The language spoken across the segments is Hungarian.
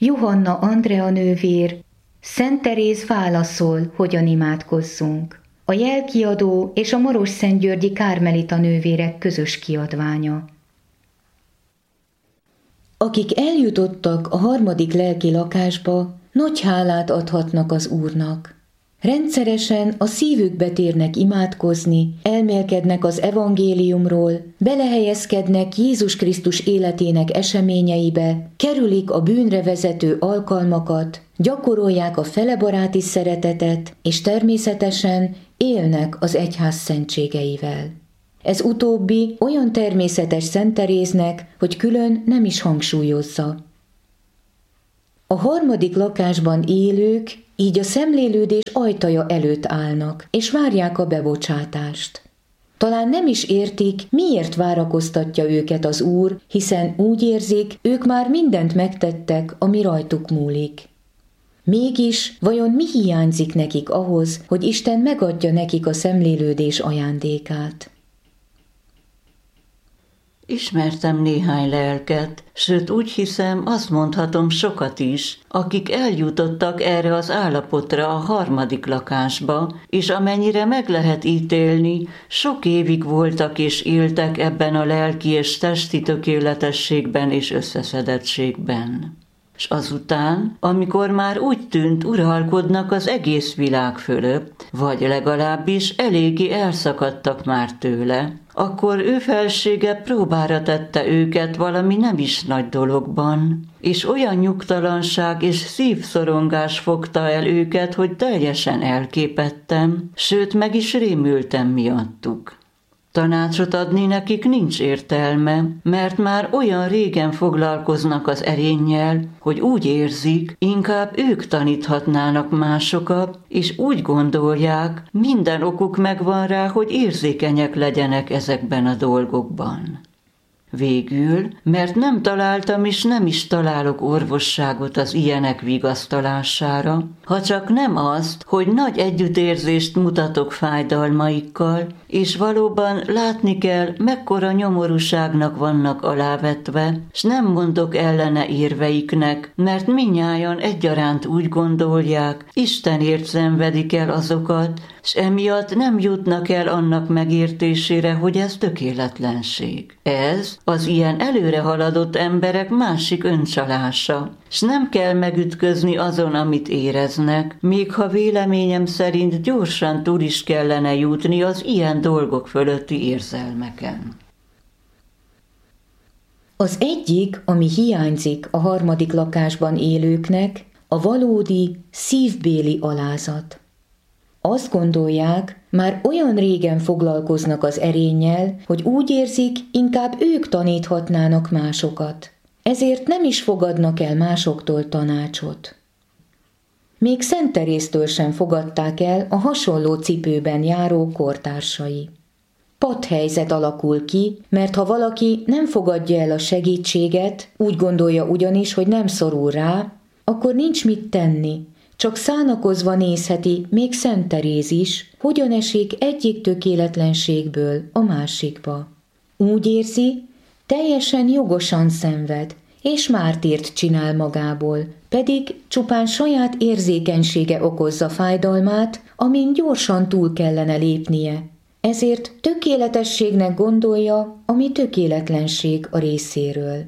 Johanna Andrea nővér, Szent Teréz válaszol, hogyan imádkozzunk. A Jelkiadó és a Marosszentgyörgyi Kármelita nővérek közös kiadványa. Akik eljutottak a harmadik lelki lakásba, nagy hálát adhatnak az Úrnak. Rendszeresen a szívükbe térnek imádkozni, elmélkednek az evangéliumról, belehelyezkednek Jézus Krisztus életének eseményeibe, kerülik a bűnre vezető alkalmakat, gyakorolják a felebaráti szeretetet, és természetesen élnek az egyház szentségeivel. Ez utóbbi olyan természetes Szent Teréznek, hogy külön nem is hangsúlyozza. A harmadik lakásban élők így a szemlélődés ajtaja előtt állnak, és várják a bebocsátást. Talán nem is értik, miért várakoztatja őket az Úr, hiszen úgy érzik, ők már mindent megtettek, ami rajtuk múlik. Mégis vajon mi hiányzik nekik ahhoz, hogy Isten megadja nekik a szemlélődés ajándékát? Ismertem néhány lelket, sőt úgy hiszem, azt mondhatom sokat is, akik eljutottak erre az állapotra a harmadik lakásba, és amennyire meg lehet ítélni, sok évig voltak és éltek ebben a lelki és testi tökéletességben és összeszedettségben. És azután, amikor már úgy tűnt, uralkodnak az egész világ fölött, vagy legalábbis eléggé elszakadtak már tőle, akkor ő felsége próbára tette őket valami nem is nagy dologban, és olyan nyugtalanság és szívszorongás fogta el őket, hogy teljesen elképedtem, sőt meg is rémültem miattuk. Tanácsot adni nekik nincs értelme, mert már olyan régen foglalkoznak az erénnyel, hogy úgy érzik, inkább ők taníthatnának másokat, és úgy gondolják, minden okuk megvan rá, hogy érzékenyek legyenek ezekben a dolgokban. Végül, mert nem találtam és nem is találok orvosságot az ilyenek vigasztalására, ha csak nem azt, hogy nagy együttérzést mutatok fájdalmaikkal, és valóban látni kell, mekkora nyomorúságnak vannak alávetve, s nem mondok ellene érveiknek, mert mindnyájan egyaránt úgy gondolják, Istenért szenvedik el azokat, s emiatt nem jutnak el annak megértésére, hogy ez tökéletlenség. Ez az ilyen előre haladott emberek másik öncsalása, s nem kell megütközni azon, amit éreznek, még ha véleményem szerint gyorsan túl is kellene jutni az ilyen dolgok fölötti érzelmeken. Az egyik, ami hiányzik a harmadik lakásban élőknek, a valódi, szívbéli alázat. Azt gondolják, már olyan régen foglalkoznak az erénnyel, hogy úgy érzik, inkább ők taníthatnának másokat. Ezért nem is fogadnak el másoktól tanácsot. Még Szent Teréztől sem fogadták el a hasonló cipőben járó kortársai. Patthelyzet alakul ki, mert ha valaki nem fogadja el a segítséget, úgy gondolja ugyanis, hogy nem szorul rá, akkor nincs mit tenni, csak szánakozva nézheti még Szent Teréz is, hogyan esik egyik tökéletlenségből a másikba. Úgy érzi, teljesen jogosan szenved, és mártírt csinál magából, pedig csupán saját érzékenysége okozza fájdalmát, amin gyorsan túl kellene lépnie. Ezért tökéletességnek gondolja, ami tökéletlenség a részéről.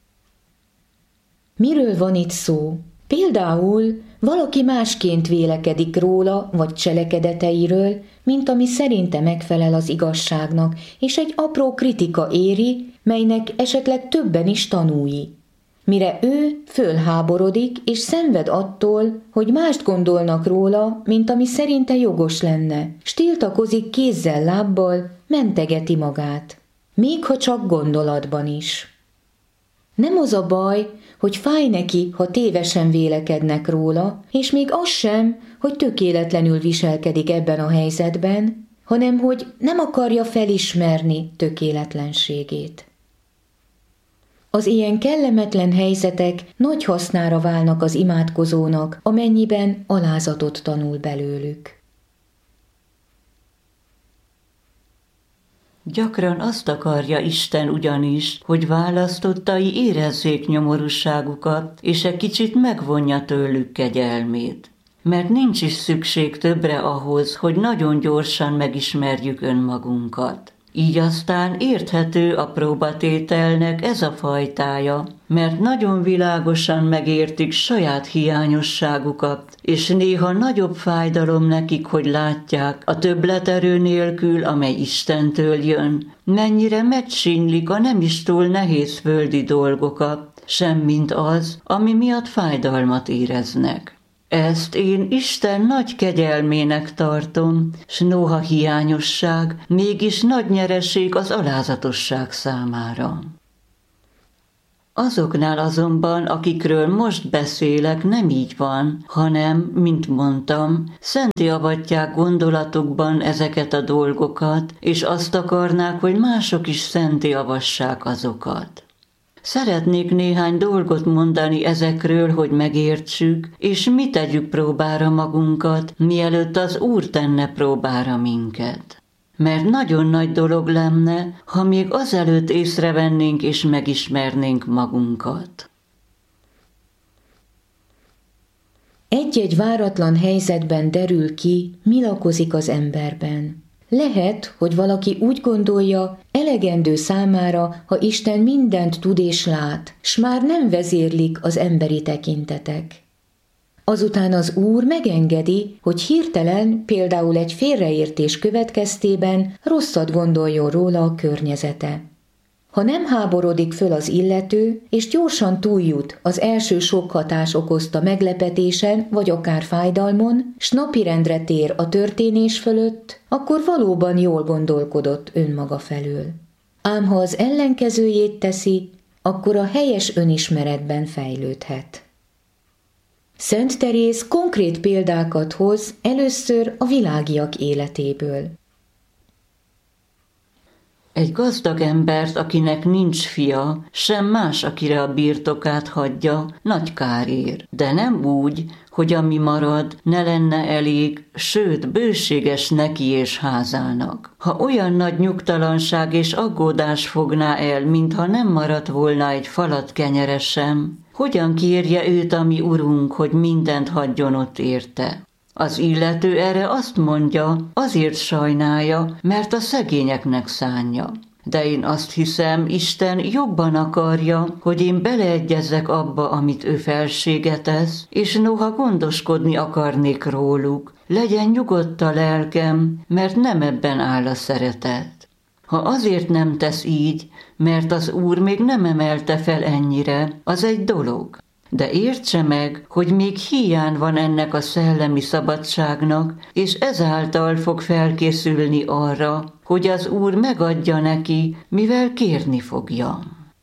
Miről van itt szó? Például valaki másként vélekedik róla vagy cselekedeteiről, mint ami szerinte megfelel az igazságnak, és egy apró kritika éri, melynek esetleg többen is tanúi. Mire ő fölháborodik és szenved attól, hogy mást gondolnak róla, mint ami szerinte jogos lenne, s tiltakozik kézzel-lábbal, mentegeti magát. Még ha csak gondolatban is. Nem az a baj, hogy fáj neki, ha tévesen vélekednek róla, és még az sem, hogy tökéletlenül viselkedik ebben a helyzetben, hanem hogy nem akarja felismerni tökéletlenségét. Az ilyen kellemetlen helyzetek nagy hasznára válnak az imádkozónak, amennyiben alázatot tanul belőlük. Gyakran azt akarja Isten ugyanis, hogy választottai érezzék nyomorúságukat, és egy kicsit megvonja tőlük kegyelmét. Mert nincs is szükség többre ahhoz, hogy nagyon gyorsan megismerjük önmagunkat. Így aztán érthető a próbatételnek ez a fajtája, mert nagyon világosan megértik saját hiányosságukat, és néha nagyobb fájdalom nekik, hogy látják a többleterő nélkül, amely Istentől jön, mennyire megsínylik a nem is túl nehéz földi dolgokat, semmint az, ami miatt fájdalmat éreznek. Ezt én Isten nagy kegyelmének tartom, s noha hiányosság, mégis nagy nyereség az alázatosság számára. Azoknál azonban, akikről most beszélek, nem így van, hanem, mint mondtam, szentté avatják gondolatukban ezeket a dolgokat, és azt akarnák, hogy mások is szentté avassák azokat. Szeretnék néhány dolgot mondani ezekről, hogy megértsük, és mi tegyük próbára magunkat, mielőtt az Úr tenne próbára minket. Mert nagyon nagy dolog lenne, ha még azelőtt észrevennénk és megismernénk magunkat. Egy-egy váratlan helyzetben derül ki, mi lakozik az emberben. Lehet, hogy valaki úgy gondolja, elegendő számára, ha Isten mindent tud és lát, s már nem vezérlik az emberi tekintetek. Azután az Úr megengedi, hogy hirtelen, például egy félreértés következtében rosszat gondoljon róla a környezete. Ha nem háborodik föl az illető, és gyorsan túljut az első sok hatás okozta meglepetésen, vagy akár fájdalmon, s napirendre tér a történés fölött, akkor valóban jól gondolkodott önmaga felől. Ám ha az ellenkezőjét teszi, akkor a helyes önismeretben fejlődhet. Szent Teréz konkrét példákat hoz először a világiak életéből. Egy gazdag embert, akinek nincs fia, sem más, akire a birtokát hagyja, nagy kár ér. De nem úgy, hogy ami marad, ne lenne elég, sőt, bőséges neki és házának. Ha olyan nagy nyugtalanság és aggódás fogná el, mintha nem maradt volna egy falat kenyere sem, hogyan kérje őt a mi Urunk, hogy mindent hagyjon ott érte? Az illető erre azt mondja, azért sajnálja, mert a szegényeknek szánja. De én azt hiszem, Isten jobban akarja, hogy én beleegyezzek abba, amit ő felsége tesz, és noha gondoskodni akarnék róluk, legyen nyugodt a lelkem, mert nem ebben áll a szeretet. Ha azért nem tesz így, mert az Úr még nem emelte fel ennyire, az egy dolog. De értse meg, hogy még hiány van ennek a szellemi szabadságnak, és ezáltal fog felkészülni arra, hogy az Úr megadja neki, mivel kérni fogja.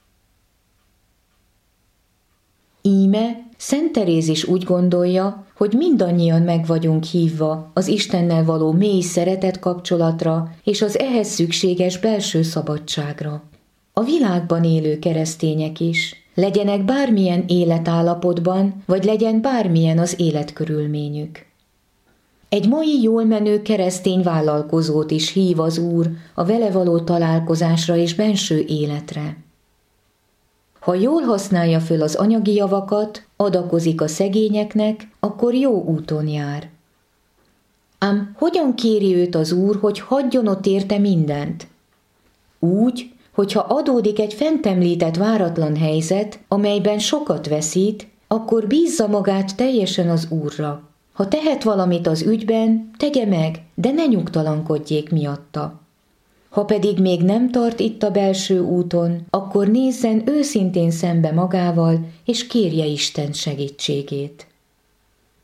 Íme Szent Teréz is úgy gondolja, hogy mindannyian meg vagyunk hívva az Istennel való mély szeretet kapcsolatra és az ehhez szükséges belső szabadságra. A világban élő keresztények is, legyenek bármilyen életállapotban, vagy legyen bármilyen az életkörülményük. Egy mai jól menő keresztény vállalkozót is hív az Úr a vele való találkozásra és benső életre. Ha jól használja föl az anyagi javakat, adakozik a szegényeknek, akkor jó úton jár. Ám hogyan kéri őt az Úr, hogy hagyjon ott érte mindent? Úgy, hogyha adódik egy fent említett váratlan helyzet, amelyben sokat veszít, akkor bízza magát teljesen az Úrra. Ha tehet valamit az ügyben, tegye meg, de ne nyugtalankodjék miatta. Ha pedig még nem tart itt a belső úton, akkor nézzen őszintén szembe magával, és kérje Isten segítségét.